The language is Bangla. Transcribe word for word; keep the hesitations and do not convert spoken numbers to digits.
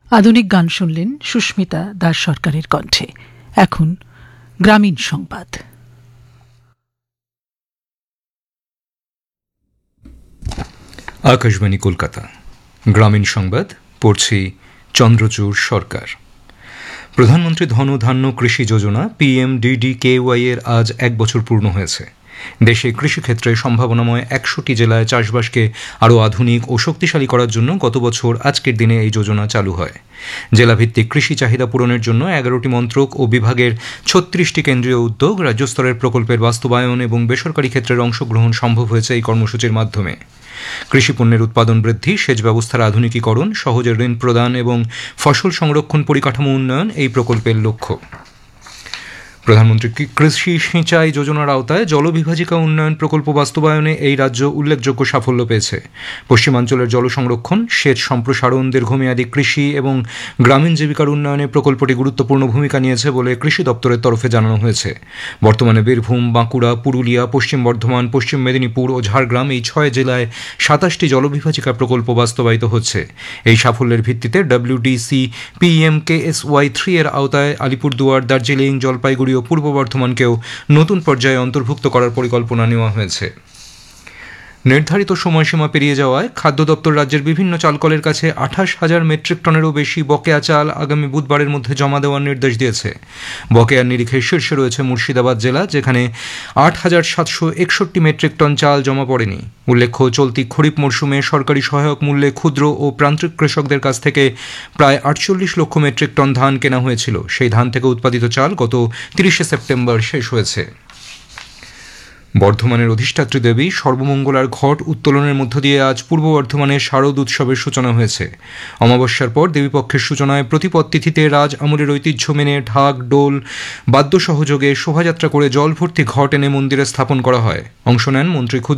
আধুনিক গান শুনলেন সুস্মিতা দাস সরকারের কণ্ঠে। এখন গ্রামীণ সংবাদ। আকাশবাণী কলকাতা, গ্রামীণ সংবাদ পড়ছি চন্দ্রচূড় সরকার। প্রধানমন্ত্রী ধন ধান্য কৃষি যোজনা পিএমডিডিকেওয়াই এর আজ এক বছর পূর্ণ হয়েছে। দেশে কৃষিক্ষেত্রে সম্ভাবনাময় একশোটি জেলায় চাষবাসকে আরও আধুনিক ও শক্তিশালী করার জন্য গত বছর আজকের দিনে এই যোজনা চালু হয়। জেলাভিত্তিক কৃষি চাহিদা পূরণের জন্য এগারোটি মন্ত্রক ও বিভাগের ছত্রিশটি কেন্দ্রীয় উদ্যোগ, রাজ্যস্তরের প্রকল্পের বাস্তবায়ন এবং বেসরকারি ক্ষেত্রের অংশগ্রহণ সম্ভব হয়েছে এই কর্মসূচির মাধ্যমে। কৃষি পণ্যের উৎপাদন বৃদ্ধি, সেচ ব্যবস্থার আধুনিকীকরণ, সহজে ঋণ প্রদান এবং ফসল সংরক্ষণ পরিকাঠামো উন্নয়ন এই প্রকল্পের লক্ষ্য। প্রধানমন্ত্রী কৃষি সিঁচাই যোজনার আওতায় জলবিভাজিকা উন্নয়ন প্রকল্প বাস্তবায়নে এই রাজ্য উল্লেখযোগ্য সাফল্য পেয়েছে। পশ্চিমাঞ্চলের জল সংরক্ষণ, সেচ সম্প্রসারণ, দীর্ঘমেয়াদী কৃষি এবং গ্রামীণ জীবিকার উন্নয়নে প্রকল্পটি গুরুত্বপূর্ণ ভূমিকা নিয়েছে বলে কৃষি দপ্তরের তরফে জানানো হয়েছে। বর্তমানে বীরভূম, বাঁকুড়া, পুরুলিয়া, পশ্চিম বর্ধমান, পশ্চিম মেদিনীপুর ও ঝাড়গ্রাম এই ছয় জেলায় সাতাশটি জলবিভাজিকা প্রকল্প বাস্তবায়িত হচ্ছে। এই সাফল্যের ভিত্তিতে ডব্লিউডিসি পিএমকেএসওয়াই থ্রি এর আওতায় আলিপুরদুয়ার, দার্জিলিং, জলপাইগুড়ি পূর্ব বর্ধমানকেও নতুন পর্যায়ে অন্তর্ভুক্ত করার পরিকল্পনা নেওয়া হয়েছে। নির্ধারিত সময়সীমা পেরিয়ে যাওয়ায় খাদ্য দপ্তর রাজ্যের বিভিন্ন চালকলের কাছে আঠাশ হাজার মেট্রিক টনেরও বেশি বকেয়া চাল আগামী বুধবারের মধ্যে জমা দেওয়ার নির্দেশ দিয়েছে। বকেয়ার নিরিখে শীর্ষে রয়েছে মুর্শিদাবাদ জেলা, যেখানে আট হাজার সাতশো একষট্টি মেট্রিক টন চাল জমা পড়েনি। উল্লেখ্য, চলতি খরিফ মরশুমে সরকারি সহায়ক মূল্যে ক্ষুদ্র ও প্রান্তিক কৃষকদের কাছ থেকে প্রায় আটচল্লিশ লক্ষ মেট্রিক টন ধান কেনা হয়েছিল। সেই ধান থেকে উৎপাদিত চাল গত তিরিশে সেপ্টেম্বর শেষ হয়েছে। বর্ধমানের অধিষ্ঠাত্রী দেবী সর্বমঙ্গলার ঘট উত্তোলনের মধ্য দিয়ে আজ পূর্ব বর্ধমানে শারদ উৎসবের সূচনা হয়েছে। অমাবস্যার পর দেবীপক্ষের সূচনায় প্রতিপদ তিথিতে রাজ আমলের ঐতিহ্য মেনে ঢাক, ডোল, বাদ্য সহযোগে শোভাযাত্রা করে জল ভর্তি ঘট এনে মন্দিরে স্থাপন করা হয়। অংশ নেন মন্ত্রী